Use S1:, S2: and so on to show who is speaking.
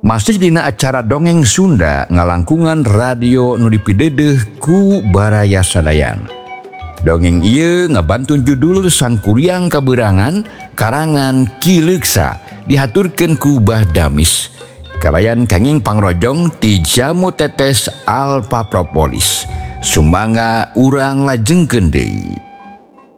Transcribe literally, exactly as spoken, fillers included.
S1: Masih dina acara dongeng Sunda ngalangkungan radio nu dipidedeh ku Baraya Sadayan. Dongeng ieu ngabantun judul Sangkuriang Kaberangan karangan Ki Leuksa dihaturkeun ku Bah Damis. Kalayan kenging pangrojong ti Jamu Tetes Alpa Propolis. Sumangga urang lajengkeun deui.